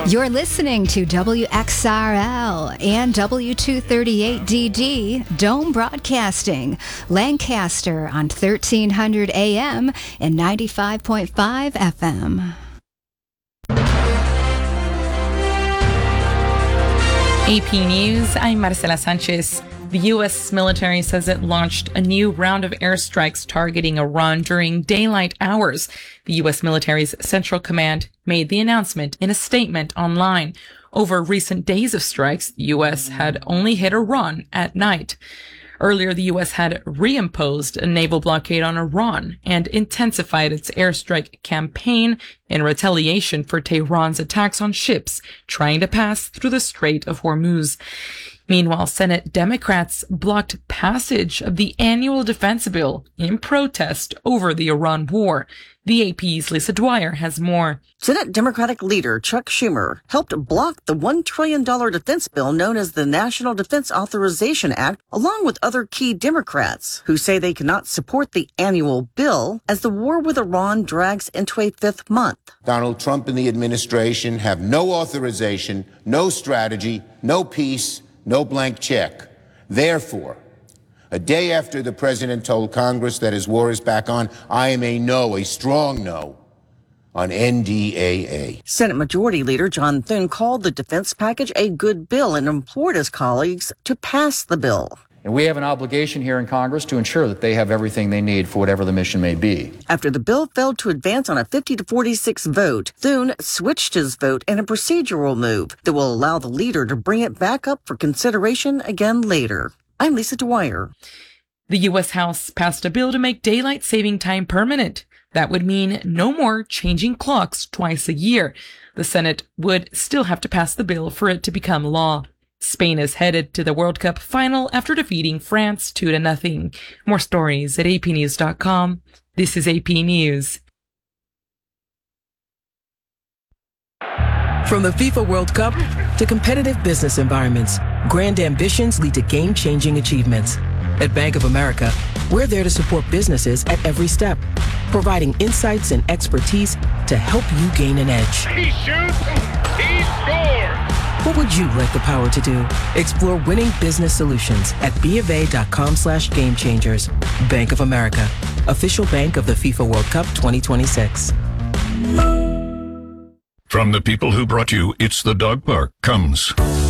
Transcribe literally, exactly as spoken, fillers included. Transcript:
You're listening to W X R L and W two thirty-eight D D, Dome Broadcasting, Lancaster on thirteen hundred A M and ninety-five point five F M. A P News, I'm Marcela Sanchez. The U S military says it launched a new round of airstrikes targeting Iran during daylight hours. The U S military's Central Command made the announcement in a statement online. Over recent days of strikes, the U S had only hit Iran at night. Earlier, the U S had reimposed a naval blockade on Iran and intensified its airstrike campaign in retaliation for Tehran's attacks on ships trying to pass through the Strait of Hormuz. Meanwhile, Senate Democrats blocked passage of the annual defense bill in protest over the Iran war. The A P's Lisa Dwyer has more. Senate Democratic leader Chuck Schumer helped block the one trillion dollars defense bill known as the National Defense Authorization Act, along with other key Democrats who say they cannot support the annual bill as the war with Iran drags into a fifth month. Donald Trump and the administration have no authorization, no strategy, no peace, no blank check. Therefore, a day after the president told Congress that his war is back on, I am a no, a strong no, on N D A A. Senate Majority Leader John Thune called the defense package a good bill and implored his colleagues to pass the bill. And we have an obligation here in Congress to ensure that they have everything they need for whatever the mission may be. After the bill failed to advance on a fifty to forty-six vote, Thune switched his vote in a procedural move that will allow the leader to bring it back up for consideration again later. I'm Lisa Dwyer. The U S House passed a bill to make daylight saving time permanent. That would mean no more changing clocks twice a year. The Senate would still have to pass the bill for it to become law. Spain is headed to the World Cup final after defeating France two to nothing. More stories at A P news dot com. This is A P News. From the FIFA World Cup to competitive business environments, grand ambitions lead to game-changing achievements. At Bank of America, we're there to support businesses at every step, providing insights and expertise to help you gain an edge. He shoots, he scores! What would you like the power to do? Explore winning business solutions at BofA.com slash game changers. Bank of America, official bank of the FIFA World Cup twenty twenty-six. From the people who brought you It's the Dog Park comes